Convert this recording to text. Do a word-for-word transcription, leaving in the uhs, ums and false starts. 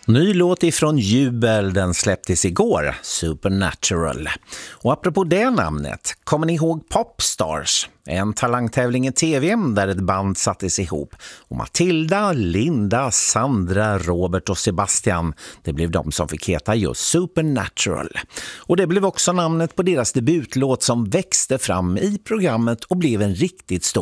Ny låt ifrån Jubel, den släpptes igår, Supernatural. Och apropå det namnet, kommer ni ihåg Popstars? En talangtävling i tv där ett band sattes ihop. Och Matilda, Linda, Sandra, Robert och Sebastian, det blev de som fick heta just Supernatural. Och det blev också namnet på deras debutlåt som växte fram i programmet och blev en riktigt stor